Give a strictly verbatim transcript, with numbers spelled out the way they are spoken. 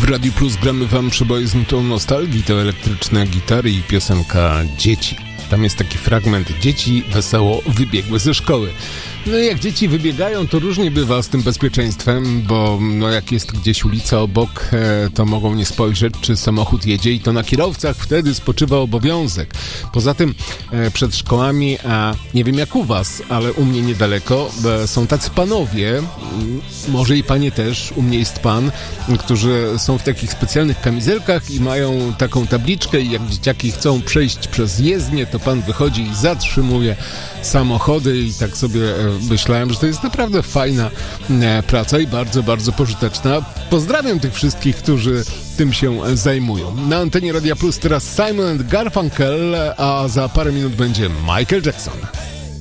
W Radiu Plus gramy wam przeboizm tą nostalgii, to elektryczne gitary i piosenka Dzieci. Tam jest taki fragment: dzieci wesoło wybiegły ze szkoły. No i jak dzieci wybiegają, to różnie bywa z tym bezpieczeństwem, bo no jak jest gdzieś ulica obok, e, to mogą nie spojrzeć, czy samochód jedzie, i to na kierowcach wtedy spoczywa obowiązek. Poza tym e, przed szkołami, a nie wiem jak u was, ale u mnie niedaleko, e, są tacy panowie, m, może i panie też, u mnie jest pan, którzy są w takich specjalnych kamizelkach i mają taką tabliczkę, i jak dzieciaki chcą przejść przez jezdnię, to pan wychodzi i zatrzymuje samochody, i tak sobie e, myślałem, że to jest naprawdę fajna e, praca i bardzo, bardzo pożyteczna. Pozdrawiam tych wszystkich, którzy tym się zajmują. Na antenie Radia Plus teraz Simon and Garfunkel, a za parę minut będzie Michael Jackson.